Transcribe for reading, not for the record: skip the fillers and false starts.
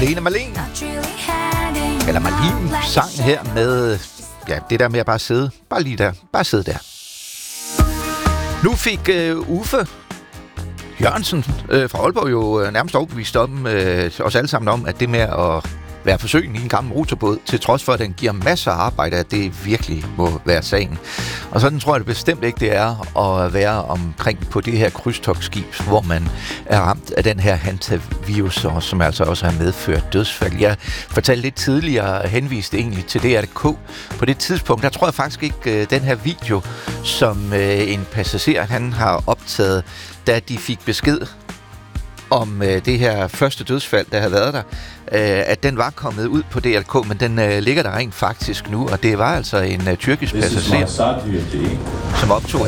Lene Marlene, eller Marlene, sang her med, ja, det der med at bare sidde, bare lige der, bare sidde der. Nu fik Uffe Jørgensen fra Aalborg jo nærmest overbevist om, os alle sammen om, at det med at være forsøgende i en gammel motorbåd, til trods for, at den giver masser af arbejde, at det virkelig må være sagen. Og sådan tror jeg det bestemt ikke, det er at være omkring på det her krydstogtskib, hvor man er ramt af den her hantavirus, som altså også har medført dødsfald. Jeg fortalte lidt tidligere, henviste egentlig til DR.dk. På det tidspunkt, der tror jeg faktisk ikke, den her video, som en passager han har optaget, da de fik besked om det her første dødsfald, der havde været der, at den var kommet ud på DRK, men den ligger der rent faktisk nu, og det var altså en tyrkisk passager, som optog